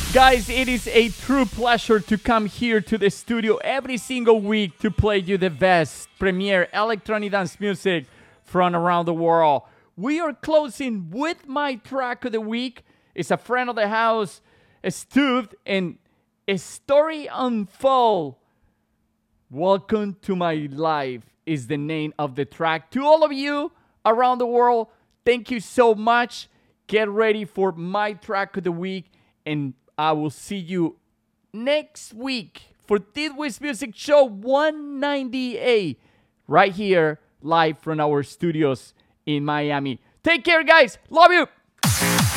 Guys, it is a true pleasure to come here to the studio every single week to play you the best premier electronic dance music from around the world. We are closing with my track of the week. It's a friend of the house, Stu, and A Story Unfold. Welcome to My Life is the name of the track. To all of you around the world, thank you so much. Get ready for my track of the week, and I will see you next week for Tidwitz Music Show 198 right here live from our studios in Miami. Take care, guys. Love you.